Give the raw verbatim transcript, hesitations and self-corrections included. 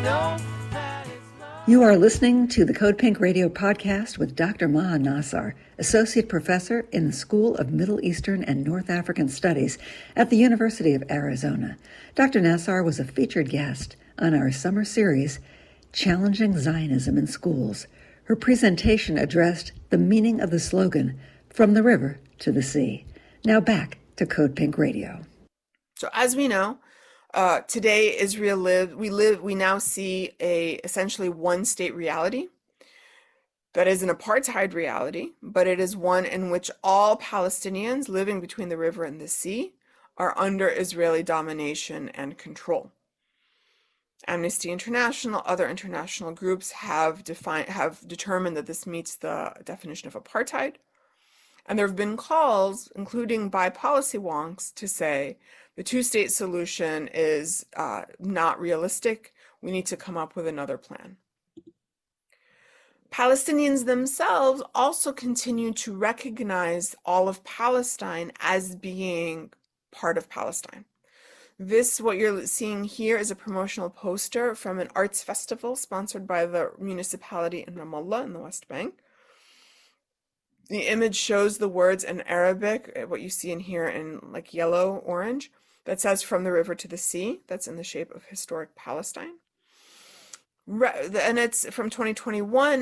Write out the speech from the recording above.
know that it's love. You are listening to the Code Pink Radio podcast with Doctor Maha Nassar, Associate Professor in the School of Middle Eastern and North African Studies at the University of Arizona. Doctor Nassar was a featured guest on our summer series, Challenging Zionism in Schools. Her presentation addressed the meaning of the slogan, From the River to the Sea. Now back to Code Pink Radio. So as we know, uh, today Israel live, we live, we now see a essentially one state reality that is an apartheid reality, but it is one in which all Palestinians living between the river and the sea are under Israeli domination and control. Amnesty International, other international groups have defined, have determined that this meets the definition of apartheid. And there have been calls, including by policy wonks, to say the two-state solution is uh, not realistic. We need to come up with another plan. Palestinians themselves also continue to recognize all of Palestine as being part of Palestine. This, what you're seeing here, is a promotional poster from an arts festival sponsored by the municipality in Ramallah in the West Bank. The image shows the words in Arabic, what you see in here in like yellow, orange, that says from the river to the sea. That's in the shape of historic Palestine. And it's from twenty twenty-one.